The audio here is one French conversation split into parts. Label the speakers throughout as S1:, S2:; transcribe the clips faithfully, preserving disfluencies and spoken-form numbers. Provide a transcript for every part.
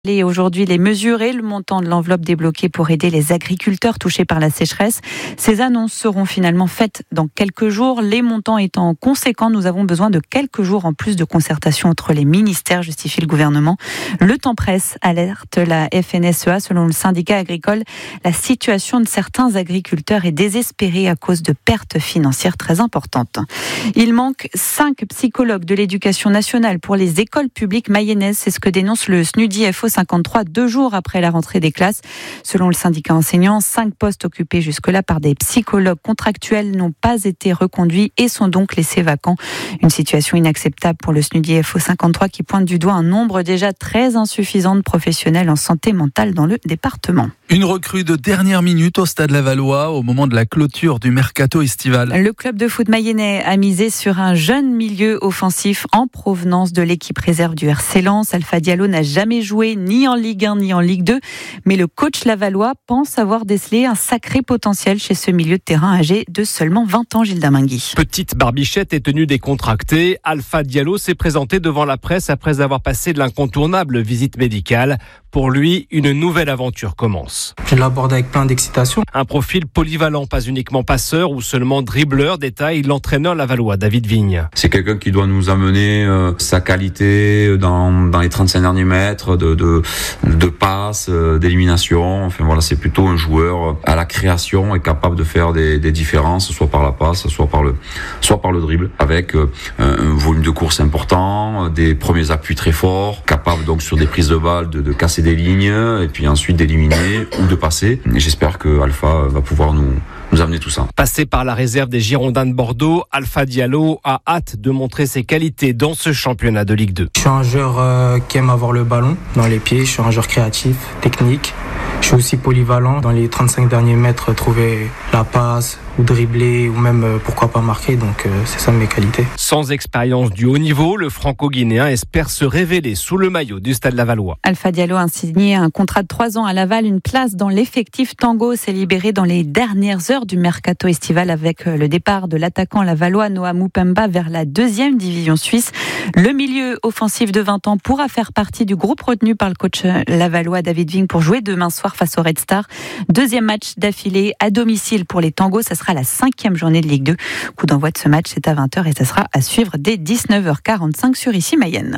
S1: Et aujourd'hui, les mesures et le montant de l'enveloppe débloquée pour aider les agriculteurs touchés par la sécheresse. Ces annonces seront finalement faites dans quelques jours. Les montants étant conséquents, nous avons besoin de quelques jours en plus de concertation entre les ministères, justifie le gouvernement. Le temps presse, alerte la F N S E A. Selon le syndicat agricole, la situation de certains agriculteurs est désespérée à cause de pertes financières très importantes. Il manque cinq psychologues de l'éducation nationale pour les écoles publiques mayennaises. C'est ce que dénonce le S N U D I F O cinquante-trois, deux jours après la rentrée des classes. Selon le syndicat enseignant, cinq postes occupés jusque-là par des psychologues contractuels n'ont pas été reconduits et sont donc laissés vacants. Une situation inacceptable pour le S N U D I F O cinquante-trois qui pointe du doigt un nombre déjà très insuffisant de professionnels en santé mentale dans le département.
S2: Une recrue de dernière minute au Stade Lavallois au moment de la clôture du mercato estival.
S1: Le club de foot mayennais a misé sur un jeune milieu offensif en provenance de l'équipe réserve du R C Lens. Alpha Diallo n'a jamais joué ni en Ligue un ni en Ligue deux, mais le coach lavallois pense avoir décelé un sacré potentiel chez ce milieu de terrain âgé de seulement vingt ans, Gilles Damingui.
S3: Petite barbichette et tenue décontractée, Alpha Diallo s'est présenté devant la presse après avoir passé de l'incontournable visite médicale. Pour lui, une nouvelle aventure commence.
S4: Je l'aborde avec plein d'excitation.
S3: Un profil polyvalent, pas uniquement passeur ou seulement dribbleur, détaille l'entraîneur lavallois David Vigne.
S5: C'est quelqu'un qui doit nous amener euh, sa qualité dans, dans les trente-cinq derniers mètres de, de, de passes, euh, d'élimination. Enfin voilà, c'est plutôt un joueur à la création et capable de faire des, des différences, soit par la passe, soit par le, soit par le dribble, avec euh, un volume de course important, des premiers appuis très forts, capable donc sur des prises de balles de, de casser des lignes et puis ensuite d'éliminer ou de passer. Et j'espère que Alpha va pouvoir nous, nous amener tout ça.
S3: Passé par la réserve des Girondins de Bordeaux, Alpha Diallo a hâte de montrer ses qualités dans ce championnat de Ligue deux.
S4: Je suis un joueur euh, qui aime avoir le ballon dans les pieds, je suis un joueur créatif, technique. Je suis aussi polyvalent. Dans les trente-cinq derniers mètres, trouver la passe ou dribbler ou même euh, pourquoi pas marquer. Donc euh, c'est ça mes qualités.
S3: Sans expérience du haut niveau, le franco-guinéen espère se révéler sous le maillot du Stade Lavallois.
S1: Alpha Diallo a signé un contrat de trois ans à Laval. Une place dans l'effectif Tango s'est libérée dans les dernières heures du mercato estival avec le départ de l'attaquant lavallois Noah Mupemba vers la deuxième division suisse. Le milieu offensif de vingt ans pourra faire partie du groupe retenu par le coach lavallois David Vigne pour jouer demain soir face au Red Star. Deuxième match d'affilée à domicile pour les Tangos. Ça sera la cinquième journée de Ligue deux. Coup d'envoi de ce match, c'est à vingt heures et ça sera à suivre dès dix-neuf heures quarante-cinq sur Ici Mayenne.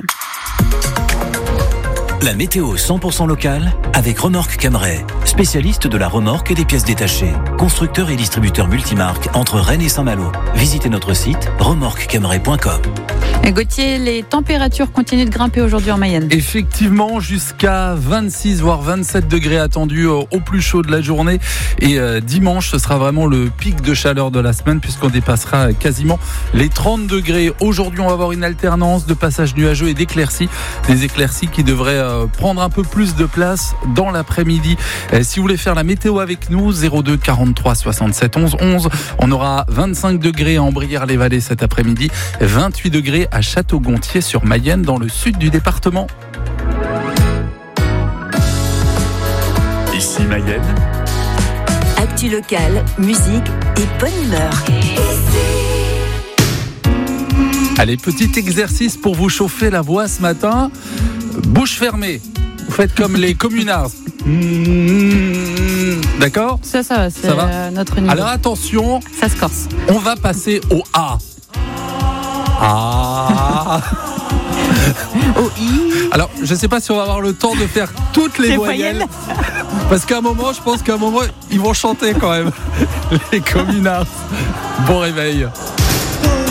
S6: La météo cent pour cent locale avec Remorque Cameret, spécialiste de la remorque et des pièces détachées. Constructeur et distributeur multimarque entre Rennes et Saint-Malo. Visitez notre site remorque cameret point com.
S1: Gauthier, les températures continuent de grimper aujourd'hui en Mayenne.
S2: Effectivement, jusqu'à vingt-six voire vingt-sept degrés attendus au plus chaud de la journée. Et euh, dimanche, ce sera vraiment le pic de chaleur de la semaine puisqu'on dépassera quasiment les trente degrés. Aujourd'hui, on va avoir une alternance de passages nuageux et d'éclaircies. Des éclaircies qui devraient euh, prendre un peu plus de place dans l'après-midi. Euh, si vous voulez faire la météo avec nous, zéro deux quarante-trois soixante-sept onze onze. On aura vingt-cinq degrés à Ambrières-les-Vallées cet après-midi, vingt-huit degrés à Château-Gontier sur Mayenne dans le sud du département.
S7: Ici Mayenne.
S8: Actu locale, musique et bonne humeur.
S2: Allez, petit exercice pour vous chauffer la voix ce matin. Bouche fermée. Vous faites comme les communards. D'accord ?
S1: Ça, ça va, c'est
S2: ça va
S1: notre niveau.
S2: Alors attention,
S1: ça se corse.
S2: On va passer au A. Ah.
S1: Au I.
S2: Alors, je ne sais pas si on va avoir le temps de faire toutes les, les voyelles, voyelles. Parce qu'à un moment, je pense qu'à un moment, ils vont chanter quand même. Les communards. Bon réveil.